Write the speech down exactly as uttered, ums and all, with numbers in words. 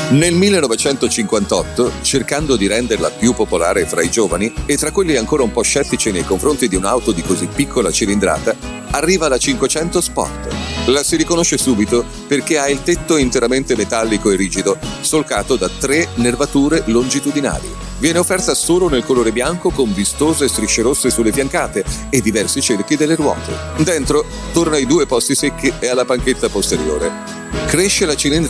Nel millenovecentocinquantotto, cercando di renderla più popolare fra i giovani e tra quelli ancora un po' scettici nei confronti di un'auto di così piccola cilindrata, arriva la cinquecento Sport. La si riconosce subito perché ha il tetto interamente metallico e rigido, solcato da tre nervature longitudinali. Viene offerta solo nel colore bianco con vistose strisce rosse sulle fiancate e diversi cerchi delle ruote. Dentro torna ai due posti secchi e alla panchetta posteriore. Cresce la cilindrata